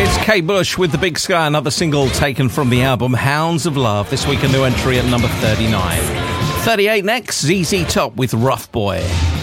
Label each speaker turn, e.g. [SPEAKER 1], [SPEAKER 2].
[SPEAKER 1] It's Kate Bush with The Big Sky, another single taken from the album Hounds of Love. This week a new entry at number 39. 38 next, ZZ Top with Rough Boy.